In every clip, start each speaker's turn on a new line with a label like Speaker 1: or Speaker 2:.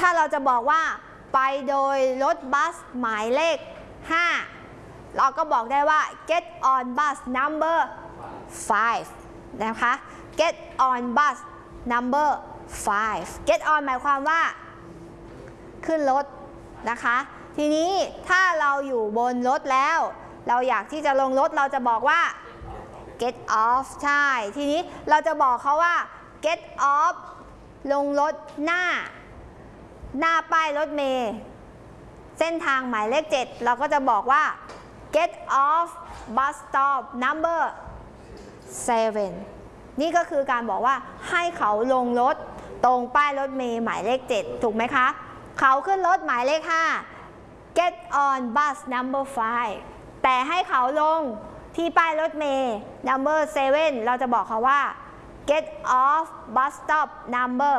Speaker 1: ถ้าเราจะบอกว่าไปโดยรถบัสหมายเลข5เราก็บอกได้ว่า get on bus number 5นะคะ get on bus number 5 get on หมายความว่าขึ้นรถนะคะทีนี้ถ้าเราอยู่บนรถแล้วเราอยากที่จะลงรถเราจะบอกว่า get off ใช่ทีนี้เราจะบอกเขาว่า get off ลงรถหน้าป้ายรถเมล์เส้นทางหมายเลข7เราก็จะบอกว่า get off bus stop number 7นี่ก็คือการบอกว่าให้เขาลงรถตรงป้ายรถเมล์หมายเลข7ถูกไหมคะเขาขึ้นรถหมายเลข5 get on bus number 5แต่ให้เขาลงที่ป้ายรถเมล์ number 7เราจะบอกเขาว่า get off bus stop number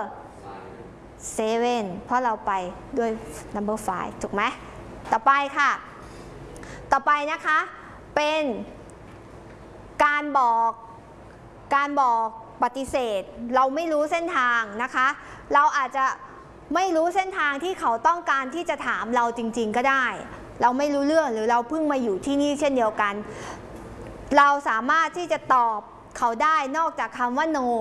Speaker 1: 7เพราะเราไปด้วย number 5ถูกไหมต่อไปค่ะต่อไปนะคะเป็นการบอกปฏิเสธเราไม่รู้เส้นทางนะคะเราอาจจะไม่รู้เส้นทางที่เขาต้องการที่จะถามเราจริงๆก็ได้เราไม่รู้เรื่องหรือเราเพิ่งมาอยู่ที่นี่เช่นเดียวกันเราสามารถที่จะตอบเขาได้นอกจากคำว่า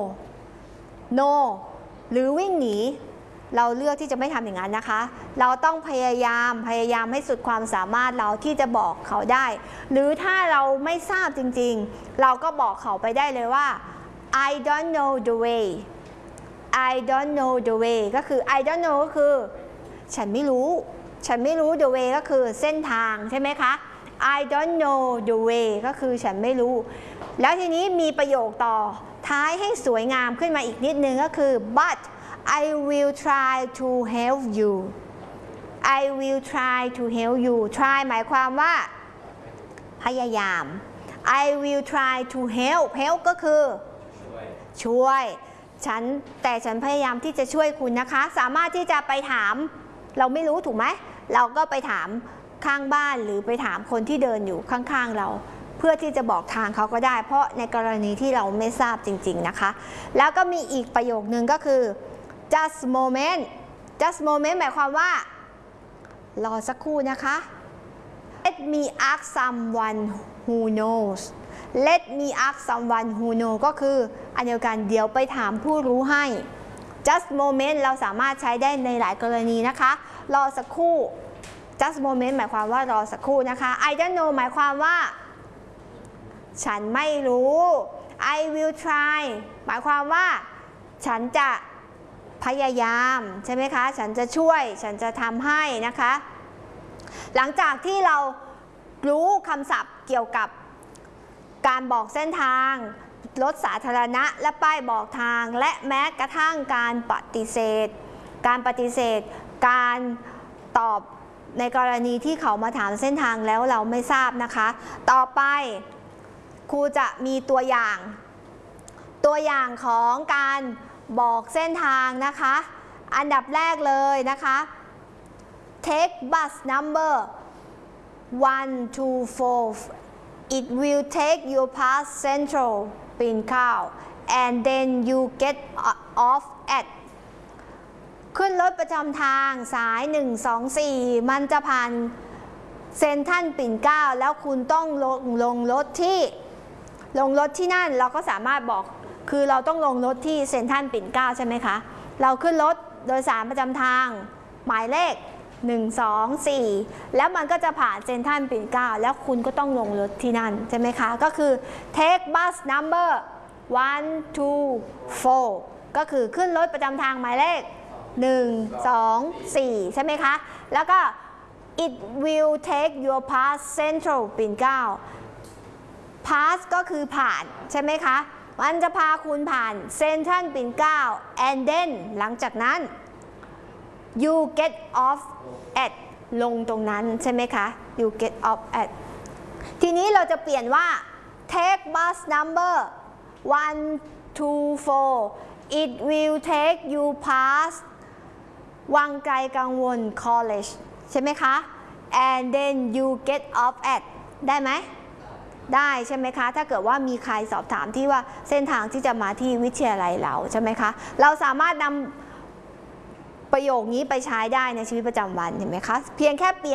Speaker 1: no หรือวิ่งหนีเราเลือกที่จะไม่ทำอย่างนั้นนะคะเราต้องพยายามให้สุดความสามารถเราที่จะบอกเขาได้หรือถ้าเราไม่ทราบจริงๆเราก็บอกเขาไปได้เลยว่า I don't know the way I don't know the way ก็คือ I don't know ก็คือฉันไม่รู้ the way ก็คือเส้นทางใช่ไหมคะ I don't know the way ก็คือฉันไม่รู้แล้วทีนี้มีประโยคต่อท้ายให้สวยงามขึ้นมาอีกนิดนึงก็คือ but I will try to help you I will try to help you try หมายความว่าพยายาม I will try to help ก็คือช่วยแต่ฉันพยายามที่จะช่วยคุณนะคะสามารถที่จะไปถามเราไม่รู้ถูกไหมเราก็ไปถามข้างบ้านหรือไปถามคนที่เดินอยู่ข้างๆเราเพื่อที่จะบอกทางเขาก็ได้เพราะในกรณีที่เราไม่ทราบจริงๆนะคะแล้วก็มีอีกประโยคนึงก็คือ just moment หมายความว่ารอสักครู่นะคะ let me ask someone who knows let me ask someone who knows ก็คืออันเดียวกันเดี๋ยวไปถามผู้รู้ให้ just moment เราสามารถใช้ได้ในหลายกรณีนะคะรอสักครู่ just moment หมายความว่ารอสักครู่นะคะ I don't know หมายความว่าฉันไม่รู้ I will try หมายความว่าฉันจะพยายามใช่ไหมคะฉันจะช่วยฉันจะทำให้นะคะหลังจากที่เรารู้คำศัพท์เกี่ยวกับการบอกเส้นทางรถสาธารณะและป้ายบอกทางและแม้กระทั่งการปฏิเสธการตอบในกรณีที่เขามาถามเส้นทางแล้วเราไม่ทราบนะคะต่อไปครูจะมีตัวอย่างของการบอกเส้นทางนะคะอันดับแรกเลยนะคะ take bus number 124 it will take you past Central ปิ่นเกล้า and then you get off at ขึ้นรถประจำทางสาย124มันจะผ่านเซ็นทรัลปิ่นเกล้าแล้วคุณต้องลงรถที่นั่นเราก็สามารถบอกคือเราต้องลงรถที่เซ็นทรัลปิ่นเกล้าใช่ไหมคะเราขึ้นรถโดยสารประจำทางหมายเลข124แล้วมันก็จะผ่านเซ็นทรัลปิ่นเกล้าแล้วคุณก็ต้องลงรถที่นั่นใช่ไหมคะก็คือ take bus number 124ก็คือขึ้นรถประจำทางหมายเลข124ใช่ไหมคะแล้วก็ it will take you past Central ปิ่นเกล้า pass ก็คือผ่านใช่ไหมคะมันจะพาคุณผ่านเซ็นทรัลปิ่นเกล้า and then หลังจากนั้น you get off at ลงตรงนั้นใช่ไหมคะ you get off at ทีนี้เราจะเปลี่ยนว่า take bus number 124 it will take you past วังไกลกังวล college ใช่ไหมคะ and then you get off at ได้ไหมได้ใช่ไหมคะถ้าเกิดว่ามีใครสอบถามที่ว่าเส้นทางที่จะมาที่วิทยาลัยเราใช่ไหมคะเราสามารถนำประโยคนี้ไปใช้ได้ในชีวิตประจำวันเห็นไหมคะเพียงแค่เปลี่ยน